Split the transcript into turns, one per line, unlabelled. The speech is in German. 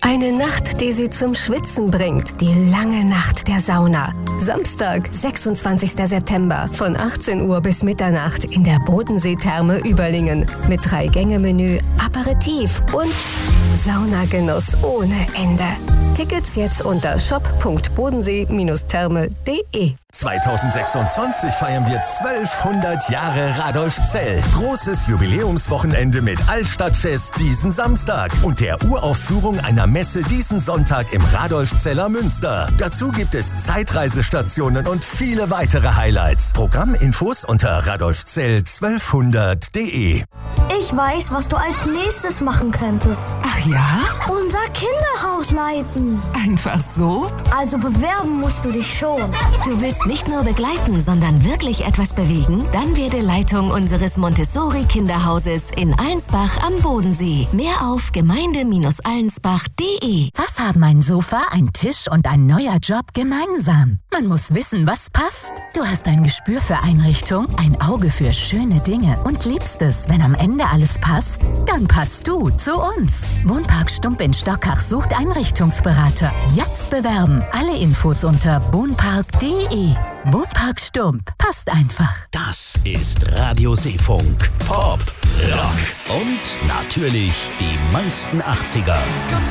Eine Nacht, die Sie zum Schwitzen bringt. Die lange Nacht der Sauna. Samstag, 26. September von 18 Uhr bis Mitternacht in der Bodensee-Therme Überlingen. Mit 3-Gänge-Menü, Aperitif und Saunagenuss ohne Ende. Tickets jetzt unter shop.bodensee-therme.de.
2026 feiern wir 1200 Jahre Radolfzell. Großes Jubiläumswochenende mit Altstadtfest diesen Samstag und der Uraufführung einer Messe diesen Sonntag im Radolfzeller Münster. Dazu gibt es Zeitreisestationen und viele weitere Highlights. Programminfos unter radolfzell1200.de.
Ich weiß, was du als nächstes machen könntest.
Ach ja?
Unser Kinderhaus leiten.
Einfach so?
Also bewerben musst du dich schon.
Du willst nicht nur begleiten, sondern wirklich etwas bewegen? Dann werde Leitung unseres Montessori-Kinderhauses in Allensbach am Bodensee. Mehr auf gemeinde-allensbach.de.
Was haben ein Sofa, ein Tisch und ein neuer Job gemeinsam? Man muss wissen, was passt. Du hast ein Gespür für Einrichtung, ein Auge für schöne Dinge und liebst es, wenn am Ende alles passt? Dann passt du zu uns. Wohnpark Stump in Stockach sucht Einrichtungsberater. Jetzt bewerben. Alle Infos unter wohnpark.de. Wohnpark Stump. Passt einfach.
Das ist Radio Seefunk. Pop, Rock und natürlich die meisten 80er.